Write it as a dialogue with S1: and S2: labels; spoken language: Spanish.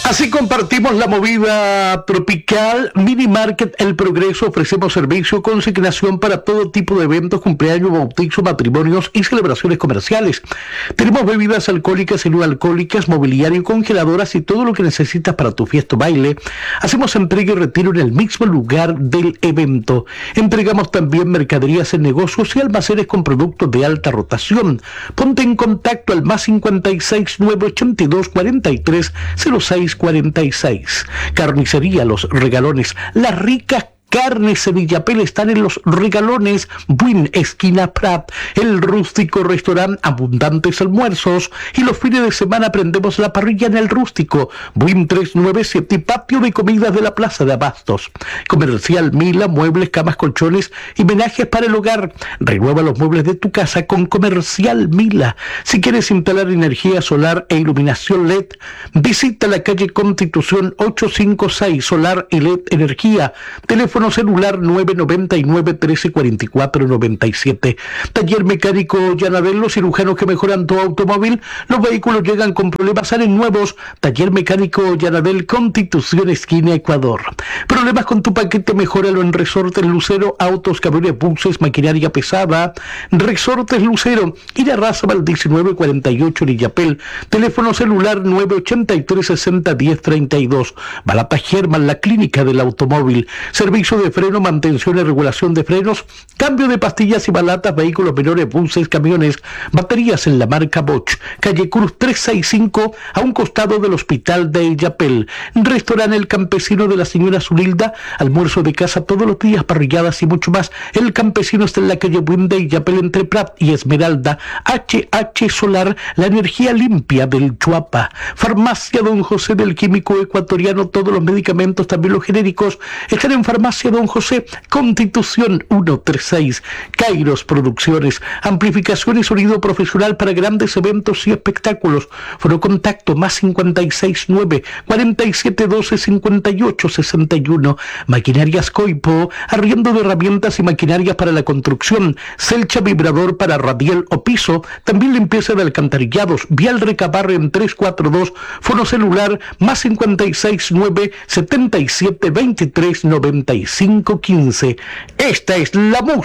S1: Así compartimos la movida tropical. Mini Market El Progreso. Ofrecemos servicio, consignación para todo tipo de eventos, cumpleaños, bautizos, matrimonios y celebraciones comerciales. Tenemos bebidas alcohólicas y no alcohólicas, mobiliario, congeladoras y todo lo que necesitas para tu fiesta o baile. Hacemos entrega y retiro en el mismo lugar del evento. Entregamos también mercaderías en negocios y almacenes con productos de alta rotación. Ponte en contacto al más 56 982 43 06 46. Carnicería Los Regalones. Las ricas carnes en Illapel están en Los Regalones, Buin, esquina Prat. El rústico restaurante, abundantes almuerzos. Y los fines de semana prendemos la parrilla en el rústico, Buin 397, patio de comidas de la Plaza de Abastos. Comercial Mila, muebles, camas, colchones y menajes para el hogar. Renueva los muebles de tu casa con Comercial Mila. Si quieres instalar energía solar e iluminación LED, visita la calle Constitución 856, Solar y LED Energía. Teléfono celular 999 1344 97. Taller mecánico Yanabel, los cirujanos que mejoran tu automóvil. Los vehículos llegan con problemas, salen nuevos. Taller mecánico Yanabel, Constitución, esquina Ecuador. Problemas con tu paquete, mejóralo en Resortes Lucero, autos, camiones, buses, maquinaria pesada. Resortes Lucero, Irarrázaval 1948 en Illapel. Teléfono celular 983 60 10 32. Balata Germán, la clínica del automóvil. Servicio de freno, mantención y regulación de frenos, cambio de pastillas y balatas, vehículos menores, buses, camiones, baterías en la marca Bosch. Calle Cruz 365, a un costado del Hospital de Illapel. Restaurante El Campesino de la señora Zulilda, almuerzo de casa todos los días, parrilladas y mucho más. El Campesino está en la calle Buin de Illapel entre Prat y Esmeralda. HH Solar, la energía limpia del Chuapa. Farmacia Don José del Químico Ecuatoriano, todos los medicamentos, también los genéricos, están en Farmacia Don José, Constitución 136. Kairos Producciones, amplificación y sonido profesional para grandes eventos y espectáculos. Foro contacto más 569 4712 58 61. Maquinarias Coipo, arriendo de herramientas y maquinarias para la construcción. Selcha vibrador para radial o piso, también limpieza de alcantarillados. Vial Recabarre en 342. Foro celular más 569 77 23 95 15. Esta es la música